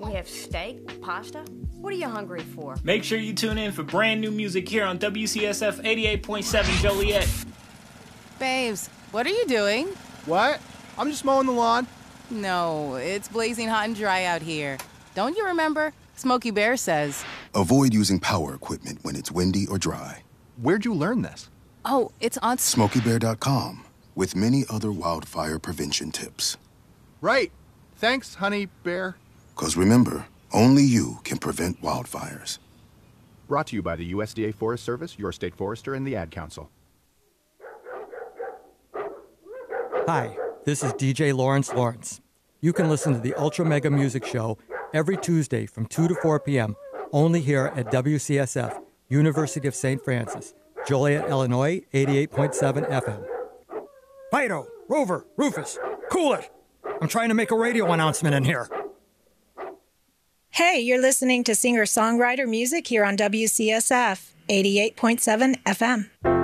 We have steak, pasta. What are you hungry for? Make sure you tune in for brand new music here on WCSF 88.7 Joliet. Babes, what are you doing? What? I'm just mowing the lawn. No, it's blazing hot and dry out here. Don't you remember? Smokey Bear says. Avoid using power equipment when it's windy or dry. Where'd you learn this? Oh, it's on SmokeyBear.com, with many other wildfire prevention tips. Right. Thanks, honey bear. 'Cause remember, only you can prevent wildfires. Brought to you by the USDA Forest Service, your state forester, and the Ad Council. Hi, this is DJ Lawrence Lawrence. You can listen to the Ultra Mega Music Show every Tuesday from 2 to 4 p.m. only here at WCSF, University of St. Francis, Joliet, Illinois, 88.7 FM. Fido, Rover, Rufus, cool it! I'm trying to make a radio announcement in here. Hey, you're listening to singer-songwriter music here on WCSF, 88.7 FM.